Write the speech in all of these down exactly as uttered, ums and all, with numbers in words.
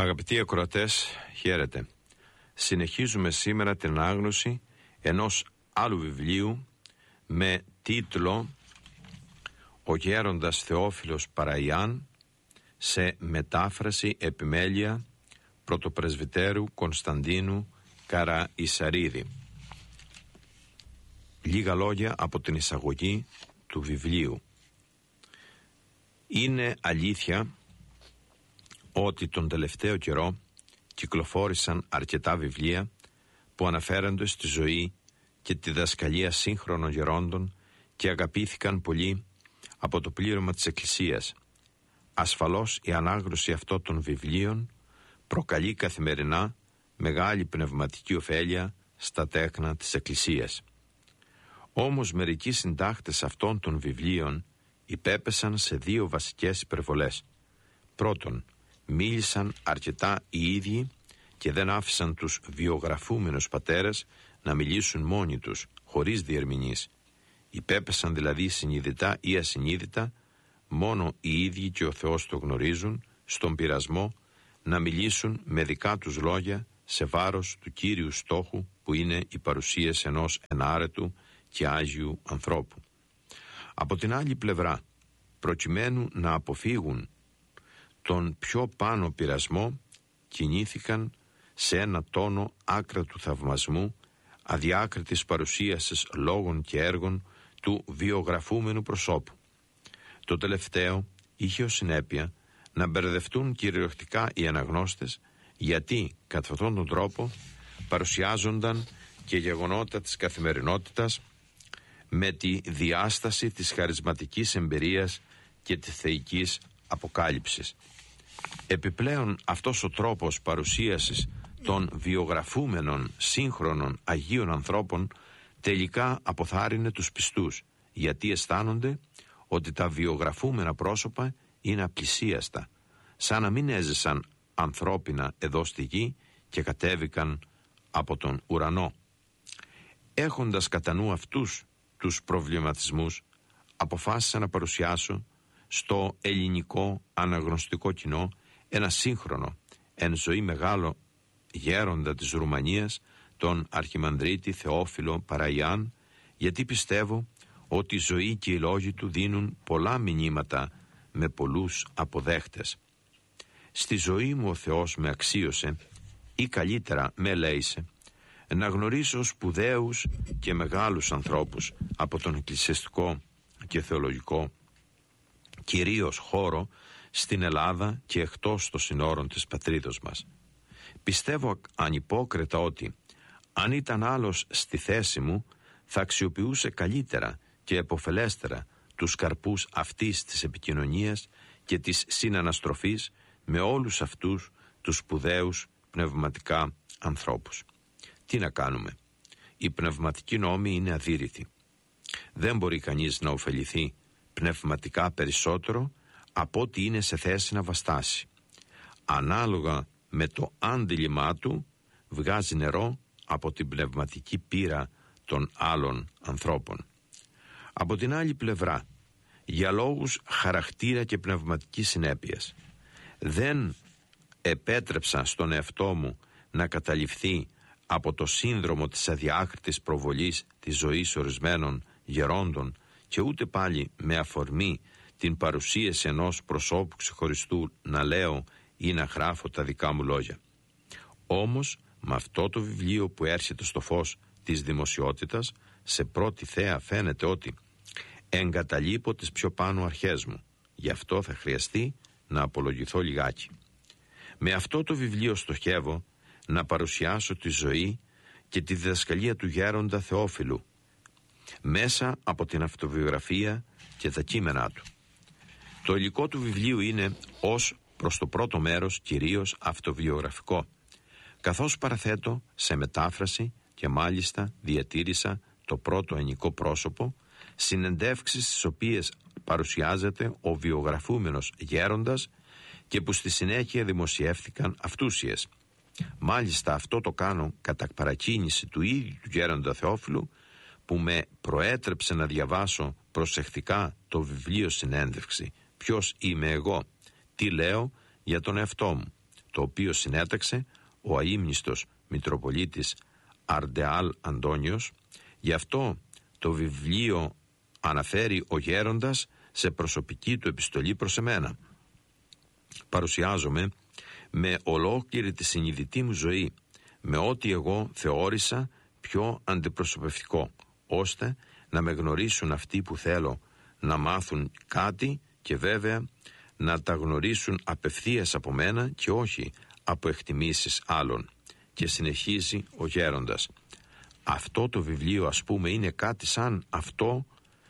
Αγαπητοί ακροατές, χαίρετε. Συνεχίζουμε σήμερα την ανάγνωση ενός άλλου βιβλίου με τίτλο «Ο γέροντας Θεόφιλος Παραϊάν», σε μετάφραση επιμέλεια πρωτοπρεσβυτέρου Κωνσταντίνου Καραϊσαρίδη. Λίγα λόγια από την εισαγωγή του βιβλίου. Είναι αλήθεια ότι τον τελευταίο καιρό κυκλοφόρησαν αρκετά βιβλία που αναφέρονται στη ζωή και τη διδασκαλία σύγχρονων γερόντων και αγαπήθηκαν πολύ από το πλήρωμα της Εκκλησίας. Ασφαλώς η ανάγνωση αυτών των βιβλίων προκαλεί καθημερινά μεγάλη πνευματική ωφέλεια στα τέκνα της Εκκλησίας. Όμως μερικοί συντάκτες αυτών των βιβλίων υπέπεσαν σε δύο βασικές υπερβολές. Πρώτον, μίλησαν αρκετά οι ίδιοι και δεν άφησαν τους βιογραφούμενους πατέρες να μιλήσουν μόνοι τους, χωρίς διερμηνείς. Υπέπεσαν δηλαδή συνειδητά ή ασυνείδητα, μόνο οι ίδιοι και ο Θεός το γνωρίζουν, στον πειρασμό να μιλήσουν με δικά τους λόγια σε βάρος του κύριου στόχου που είναι η παρουσίαση ενός ενάρετου και άγιου ανθρώπου. Από την άλλη πλευρά, προκειμένου να αποφύγουν τον πιο πάνω πειρασμό, κινήθηκαν σε ένα τόνο άκρα του θαυμασμού, αδιάκριτης παρουσίασης λόγων και έργων του βιογραφούμενου προσώπου. Το τελευταίο είχε ως συνέπεια να μπερδευτούν κυριολεκτικά οι αναγνώστες, γιατί κατά αυτόν τον τρόπο παρουσιάζονταν και γεγονότα της καθημερινότητας με τη διάσταση της χαρισματικής εμπειρίας και της θεϊκής αποκάλυψης. Επιπλέον, αυτός ο τρόπος παρουσίασης των βιογραφούμενων σύγχρονων Αγίων ανθρώπων τελικά αποθάρρυνε τους πιστούς, γιατί αισθάνονται ότι τα βιογραφούμενα πρόσωπα είναι απλησίαστα, σαν να μην έζησαν ανθρώπινα εδώ στη γη και κατέβηκαν από τον ουρανό. Έχοντας κατά νου αυτούς τους προβληματισμούς, αποφάσισα να παρουσιάσω στο ελληνικό αναγνωστικό κοινό ένα σύγχρονο, εν ζωή μεγάλο γέροντα της Ρουμανίας, τον Αρχιμανδρίτη Θεόφιλο Παραϊάν, γιατί πιστεύω ότι η ζωή και οι λόγοι του δίνουν πολλά μηνύματα με πολλούς αποδέχτες. Στη ζωή μου ο Θεός με αξίωσε, ή καλύτερα με ελέησε, να γνωρίσω σπουδαίους και μεγάλους ανθρώπους από τον εκκλησιαστικό και θεολογικό κυρίως χώρο στην Ελλάδα και εκτός των συνόρων της πατρίδος μας. Πιστεύω ανυπόκριτα ότι αν ήταν άλλος στη θέση μου, θα αξιοποιούσε καλύτερα και επωφελέστερα τους καρπούς αυτής της επικοινωνίας και της συναναστροφής με όλους αυτούς τους σπουδαίους πνευματικά ανθρώπους. Τι να κάνουμε, οι πνευματικοί νόμοι είναι αδύρυτοι. Δεν μπορεί κανείς να ωφεληθεί πνευματικά περισσότερο από ό,τι είναι σε θέση να βαστάσει. Ανάλογα με το άντιλημά του βγάζει νερό από την πνευματική πύρα των άλλων ανθρώπων. Από την άλλη πλευρά, για λόγους χαρακτήρα και πνευματικής συνέπειας, δεν επέτρεψα στον εαυτό μου να καταληφθεί από το σύνδρομο της αδιάκριτης προβολής της ζωής ορισμένων γερόντων και ούτε πάλι με αφορμή την παρουσίαση ενός προσώπου ξεχωριστού να λέω ή να γράφω τα δικά μου λόγια. Όμως με αυτό το βιβλίο που έρχεται στο φως της δημοσιότητας, σε πρώτη θέα φαίνεται ότι εγκαταλείπω τις πιο πάνω αρχές μου. Γι' αυτό θα χρειαστεί να απολογηθώ λιγάκι. Με αυτό το βιβλίο στοχεύω να παρουσιάσω τη ζωή και τη διδασκαλία του γέροντα Θεόφιλου μέσα από την αυτοβιογραφία και τα κείμενά του. Το υλικό του βιβλίου είναι ως προς το πρώτο μέρος κυρίως αυτοβιογραφικό, καθώς παραθέτω σε μετάφραση και μάλιστα διατήρησα το πρώτο ενικό πρόσωπο, συνεντεύξεις στις οποίες παρουσιάζεται ο βιογραφούμενος γέροντας και που στη συνέχεια δημοσιεύθηκαν αυτούσιες. Μάλιστα αυτό το κάνω κατά παρακίνηση του ίδιου του γέροντα Θεόφιλου, που με προέτρεψε να διαβάσω προσεκτικά το βιβλίο συνέντευξη «Ποιος είμαι εγώ, τι λέω για τον εαυτό μου», το οποίο συνέταξε ο αείμνηστος Μητροπολίτης Αρντεάλ Αντώνιος. Γι' αυτό το βιβλίο αναφέρει ο γέροντας σε προσωπική του επιστολή προς εμένα. Παρουσιάζομαι με ολόκληρη τη συνειδητή μου ζωή, με ό,τι εγώ θεώρησα πιο αντιπροσωπευτικό, ώστε να με γνωρίσουν αυτοί που θέλω να μάθουν κάτι και βέβαια να τα γνωρίσουν απευθείας από μένα και όχι από εκτιμήσεις άλλων. Και συνεχίζει ο γέροντας. Αυτό το βιβλίο, ας πούμε, είναι κάτι σαν αυτό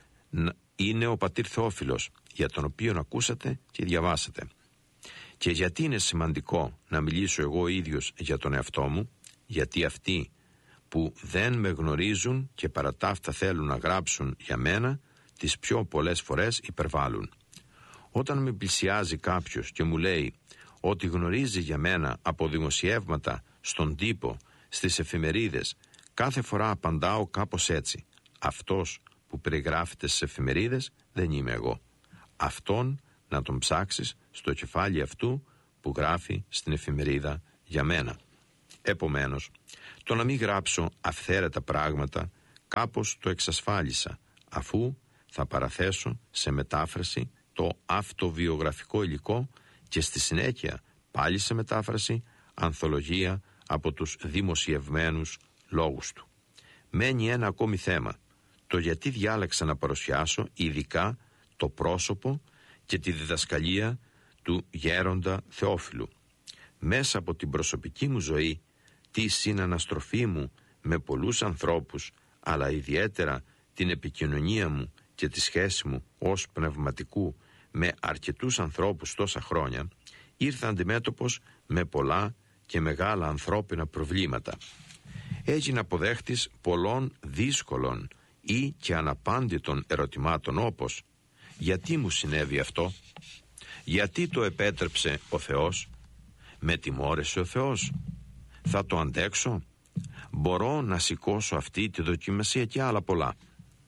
είναι ο πατήρ Θεόφιλος, για τον οποίο ακούσατε και διαβάσατε. Και γιατί είναι σημαντικό να μιλήσω εγώ ίδιος για τον εαυτό μου? Γιατί αυτοί που δεν με γνωρίζουν και παρά τα αυτά θέλουν να γράψουν για μένα, τις πιο πολλές φορές υπερβάλλουν. Όταν με πλησιάζει κάποιος και μου λέει ότι γνωρίζει για μένα από δημοσιεύματα στον τύπο, στις εφημερίδες, κάθε φορά απαντάω κάπως έτσι. Αυτός που περιγράφεται στις εφημερίδες δεν είμαι εγώ. Αυτόν να τον ψάξεις στο κεφάλι αυτού που γράφει στην εφημερίδα για μένα. Επομένως, το να μην γράψω αυθαίρετα πράγματα κάπως το εξασφάλισα, αφού θα παραθέσω σε μετάφραση το αυτοβιογραφικό υλικό και στη συνέχεια πάλι σε μετάφραση ανθολογία από τους δημοσιευμένους λόγους του. Μένει ένα ακόμη θέμα, το γιατί διάλεξα να παρουσιάσω ειδικά το πρόσωπο και τη διδασκαλία του γέροντα Θεόφιλου. Μέσα από την προσωπική μου ζωή, τη συναναστροφή μου με πολλούς ανθρώπους, αλλά ιδιαίτερα την επικοινωνία μου και τη σχέση μου ως πνευματικού με αρκετούς ανθρώπους τόσα χρόνια, ήρθα αντιμέτωπος με πολλά και μεγάλα ανθρώπινα προβλήματα. Έγινα αποδέχτης πολλών δύσκολων ή και αναπάντητων ερωτημάτων, όπως γιατί μου συνέβη αυτό, γιατί το επέτρεψε ο Θεός, με τιμώρεσε ο Θεός, θα το αντέξω, μπορώ να σηκώσω αυτή τη δοκιμασία και άλλα πολλά.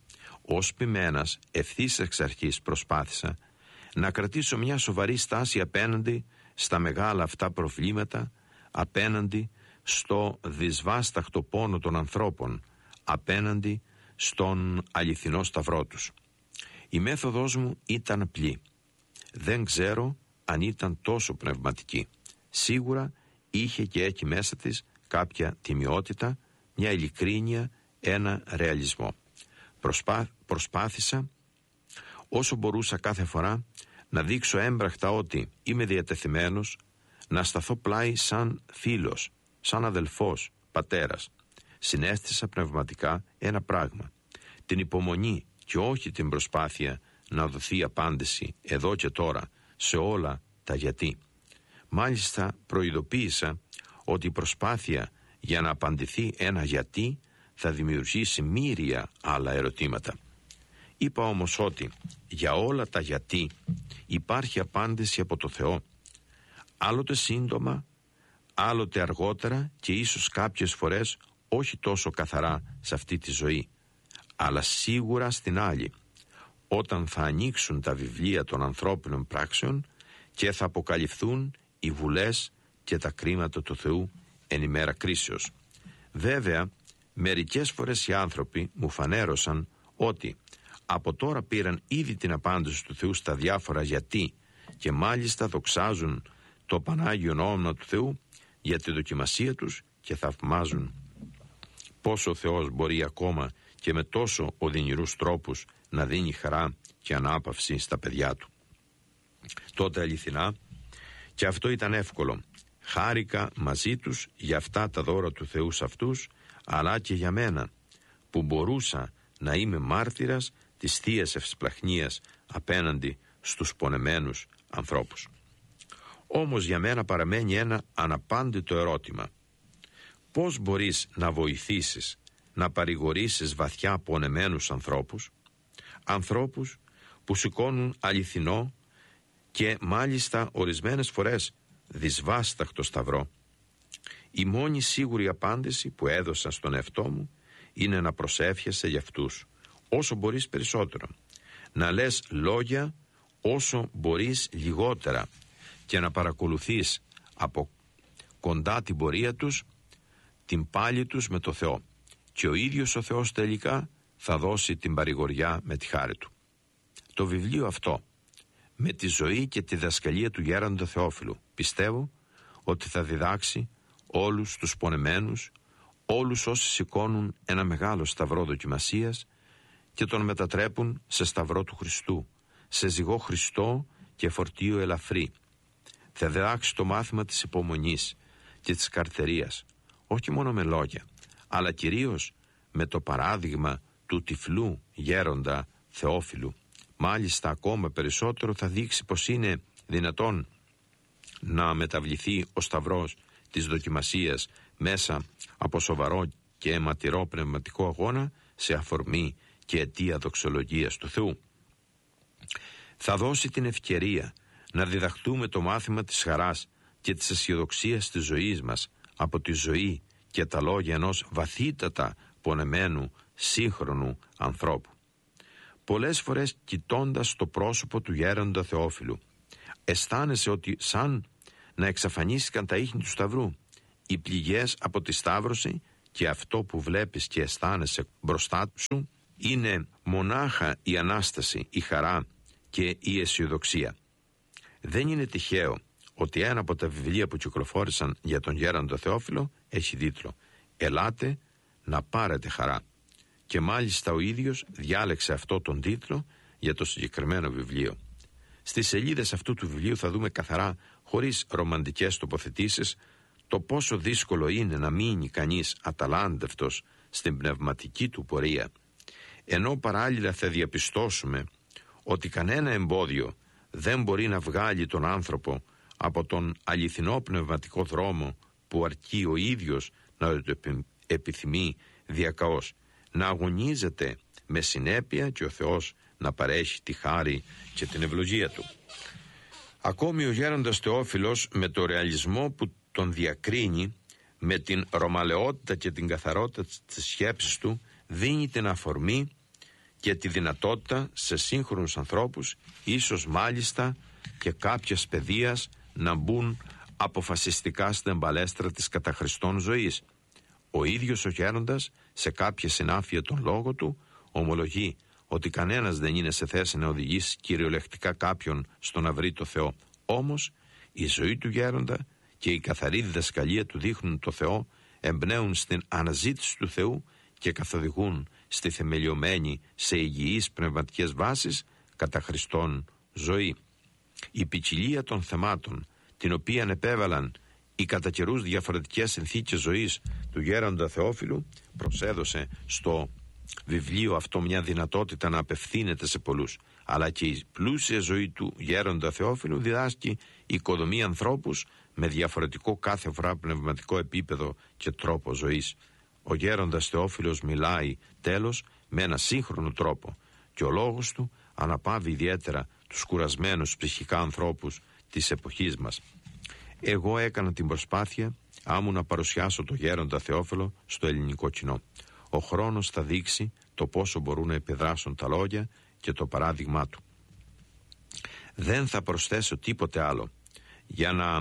Ως ποιμένας ευθύς εξ αρχής προσπάθησα να κρατήσω μια σοβαρή στάση απέναντι στα μεγάλα αυτά προβλήματα, απέναντι στο δυσβάσταχτο πόνο των ανθρώπων, απέναντι στον αληθινό σταυρό τους. Η μέθοδος μου ήταν απλή. Δεν ξέρω αν ήταν τόσο πνευματική. Σίγουρα είχε και έχει μέσα της κάποια τιμιότητα, μια ειλικρίνεια, ένα ρεαλισμό. Προσπά, προσπάθησα όσο μπορούσα κάθε φορά να δείξω έμπρακτα ότι είμαι διατεθειμένος να σταθώ πλάι σαν φίλος, σαν αδελφός, πατέρας. Συνέστησα πνευματικά ένα πράγμα, την υπομονή και όχι την προσπάθεια να δοθεί απάντηση εδώ και τώρα σε όλα τα γιατί. Μάλιστα προειδοποίησα ότι η προσπάθεια για να απαντηθεί ένα γιατί θα δημιουργήσει μοίρια άλλα ερωτήματα. Είπα όμως ότι για όλα τα γιατί υπάρχει απάντηση από το Θεό, άλλοτε σύντομα, άλλοτε αργότερα και ίσως κάποιες φορές όχι τόσο καθαρά σε αυτή τη ζωή, αλλά σίγουρα στην άλλη, όταν θα ανοίξουν τα βιβλία των ανθρώπινων πράξεων και θα αποκαλυφθούν οι βουλές και τα κρίματα του Θεού εν ημέρα κρίσεως. Βέβαια, μερικές φορές οι άνθρωποι μου φανέρωσαν ότι από τώρα πήραν ήδη την απάντηση του Θεού στα διάφορα γιατί και μάλιστα δοξάζουν το Πανάγιο όνομα του Θεού για τη δοκιμασία τους και θαυμάζουν πόσο ο Θεός μπορεί ακόμα και με τόσο οδυνηρούς τρόπους να δίνει χαρά και ανάπαυση στα παιδιά του. Τότε αληθινά, και αυτό ήταν εύκολο, χάρηκα μαζί τους για αυτά τα δώρα του Θεού σε αυτούς, αλλά και για μένα που μπορούσα να είμαι μάρτυρας της θείας ευσπλαχνίας απέναντι στους πονεμένους ανθρώπους. Όμως για μένα παραμένει ένα αναπάντητο ερώτημα. Πώς μπορείς να βοηθήσεις να παρηγορήσεις βαθιά πονεμένους ανθρώπους, ανθρώπους που σηκώνουν αληθινό και μάλιστα ορισμένες φορές δυσβάσταχτο σταυρό? Η μόνη σίγουρη απάντηση που έδωσα στον εαυτό μου είναι να προσεύχεσαι για αυτούς όσο μπορείς περισσότερο, να λες λόγια όσο μπορείς λιγότερα και να παρακολουθείς από κοντά την πορεία τους, την πάλη τους με το Θεό. Και ο ίδιος ο Θεός τελικά θα δώσει την παρηγοριά με τη χάρη του. Το βιβλίο αυτό, με τη ζωή και τη διδασκαλία του γέροντα Θεόφιλου, πιστεύω ότι θα διδάξει όλους τους πονεμένους, όλους όσοι σηκώνουν ένα μεγάλο σταυρό δοκιμασίας και τον μετατρέπουν σε σταυρό του Χριστού, σε ζυγό Χριστό και φορτίο ελαφρύ. Θα διδάξει το μάθημα της υπομονής και της καρτερίας, όχι μόνο με λόγια, αλλά κυρίως με το παράδειγμα του τυφλού γέροντα Θεόφιλου. Μάλιστα ακόμα περισσότερο θα δείξει πως είναι δυνατόν να μεταβληθεί ο σταυρός της δοκιμασίας μέσα από σοβαρό και αιματηρό πνευματικό αγώνα σε αφορμή και αιτία δοξολογίας του Θεού. Θα δώσει την ευκαιρία να διδαχτούμε το μάθημα της χαράς και της αισιοδοξίας της ζωής μας από τη ζωή και τα λόγια ενός βαθύτατα πονεμένου σύγχρονου ανθρώπου. Πολλές φορές κοιτώντας το πρόσωπο του γέροντα Θεόφιλου, αισθάνεσαι ότι σαν να εξαφανίστηκαν τα ίχνη του σταυρού, οι πληγές από τη σταύρωση, και αυτό που βλέπεις και αισθάνεσαι μπροστά σου είναι μονάχα η Ανάσταση, η χαρά και η αισιοδοξία. Δεν είναι τυχαίο ότι ένα από τα βιβλία που κυκλοφόρησαν για τον γέροντα Θεόφιλο έχει τίτλο «Ελάτε να πάρετε χαρά». Και μάλιστα ο ίδιος διάλεξε αυτό τον τίτλο για το συγκεκριμένο βιβλίο. Στις σελίδες αυτού του βιβλίου θα δούμε καθαρά, χωρίς ρομαντικές τοποθετήσεις, το πόσο δύσκολο είναι να μείνει κανείς αταλάντευτος στην πνευματική του πορεία, ενώ παράλληλα θα διαπιστώσουμε ότι κανένα εμπόδιο δεν μπορεί να βγάλει τον άνθρωπο από τον αληθινό πνευματικό δρόμο που αρκεί ο ίδιος να το επιθυμεί διακαώς, να αγωνίζεται με συνέπεια και ο Θεός να παρέχει τη χάρη και την ευλογία του. Ακόμη ο γέροντας Θεόφιλος, με το ρεαλισμό που τον διακρίνει, με την ρωμαλαιότητα και την καθαρότητα της σκέψης του, δίνει την αφορμή και τη δυνατότητα σε σύγχρονους ανθρώπους, ίσως μάλιστα και κάποιας παιδείας, να μπουν αποφασιστικά στην παλέστρα της καταχριστών ζωής. Ο ίδιος ο γέροντας, σε κάποια συνάφεια των λόγων του, ομολογεί ότι κανένας δεν είναι σε θέση να οδηγήσει κυριολεκτικά κάποιον στο να βρει το Θεό. Όμως η ζωή του γέροντα και η καθαρή διδασκαλία του δείχνουν το Θεό, εμπνέουν στην αναζήτηση του Θεού και καθοδηγούν στη θεμελιωμένη σε υγιείς πνευματικές βάσεις κατά Χριστόν ζωή. Η ποικιλία των θεμάτων, την οποία επέβαλαν οι κατά καιρούς διαφορετικές συνθήκες ζωής του γέροντα Θεόφιλου, προσέδωσε στο βιβλίο αυτό μια δυνατότητα να απευθύνεται σε πολλούς. Αλλά και η πλούσια ζωή του γέροντα Θεόφιλου διδάσκει οικοδομή ανθρώπους με διαφορετικό κάθε φορά πνευματικό επίπεδο και τρόπο ζωής. Ο γέροντας Θεόφιλος μιλάει τέλος με ένα σύγχρονο τρόπο και ο λόγος του αναπαύει ιδιαίτερα τους κουρασμένους ψυχικά ανθρώπους της εποχής μας. Εγώ έκανα την προσπάθεια άμου να παρουσιάσω το γέροντα Θεόφιλο στο ελληνικό κοινό. Ο χρόνος θα δείξει το πόσο μπορούν να επιδράσουν τα λόγια και το παράδειγμά του. Δεν θα προσθέσω τίποτε άλλο για να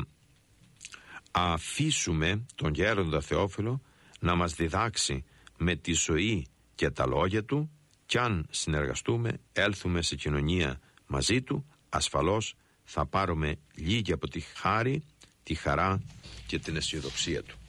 αφήσουμε τον γέροντα Θεόφιλο να μας διδάξει με τη ζωή και τα λόγια του, κι αν συνεργαστούμε, έλθουμε σε κοινωνία μαζί του, ασφαλώς θα πάρουμε λίγη από τη χάρη, τη χαρά και την αισιοδοξία του.